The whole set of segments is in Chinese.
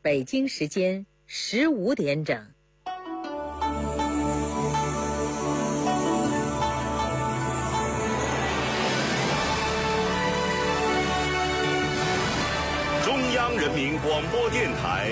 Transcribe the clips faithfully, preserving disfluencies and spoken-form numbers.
北京时间十五点整。 中央人民广播电台。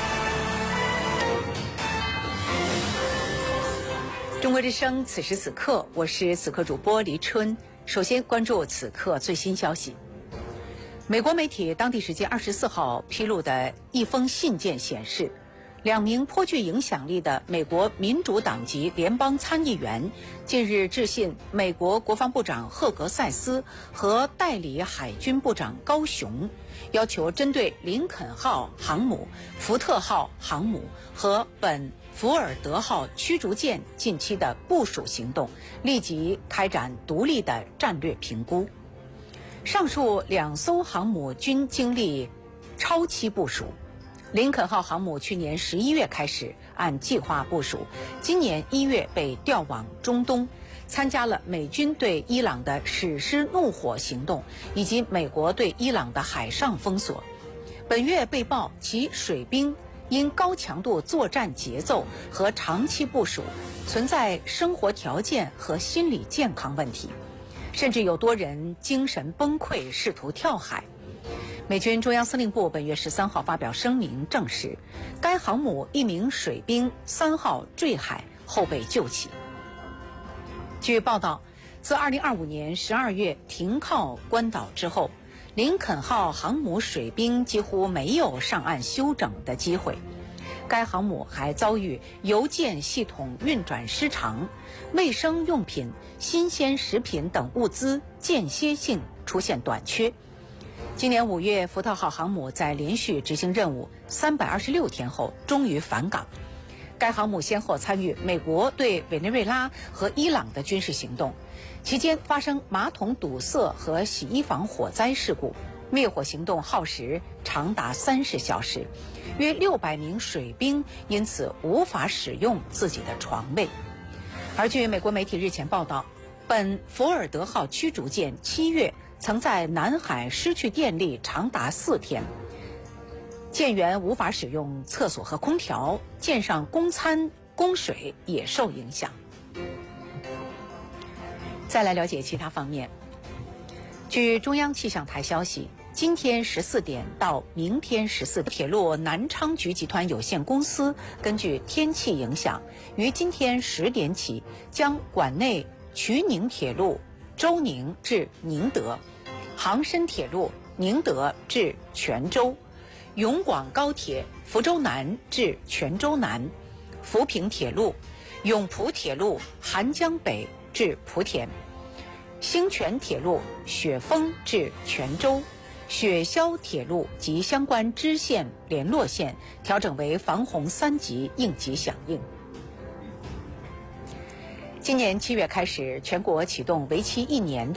中国之声，此时此刻，我是此刻主播黎春。首先关注此刻最新消息。美国媒体当地时间二十四号披露的一封信件显示，两名颇具影响力的美国民主党籍联邦参议员近日致信美国国防部长赫格塞斯和代理海军部长高雄，要求针对林肯号航母、福特号航母和本福尔德号驱逐舰近期的部署行动，立即开展独立的战略评估。上述两艘航母均经历超期部署。林肯号航母去年十一月开始按计划部署，今年一月被调往中东，参加了美军对伊朗的史诗怒火行动以及美国对伊朗的海上封锁。本月被曝其水兵因高强度作战节奏和长期部署存在生活条件和心理健康问题，甚至有多人精神崩溃，试图跳海。美军中央司令部本月十三号发表声明证实，该航母一名水兵三号坠海后被救起。据报道，自二零二五年十二月停靠关岛之后，林肯号航母水兵几乎没有上岸休整的机会。该航母还遭遇邮件系统运转失常，卫生用品、新鲜食品等物资间歇性出现短缺。今年五月，福特号航母在连续执行任务三百二十六天后终于返港。该航母先后参与美国对委内瑞拉和伊朗的军事行动，期间发生马桶堵塞和洗衣房火灾事故，灭火行动耗时长达三十小时，约六百名水兵因此无法使用自己的床位。而据美国媒体日前报道，本福尔德号驱逐舰七月曾在南海失去电力长达四天，舰员无法使用厕所和空调，舰上供餐供水也受影响。再来了解其他方面。据中央气象台消息，今天十四点到明天十四点，铁路南昌局集团有限公司根据天气影响，于今天十点起将管内衢宁铁路周宁至宁德、杭深铁路宁德至泉州、永广高铁福州南至泉州南、福平铁路、永普铁路韩江北至莆田、兴全铁路雪峰至泉州、雪霄铁路及相关支线联络线调整为防洪三级应急响应。今年七月开始，全国启动为期一年的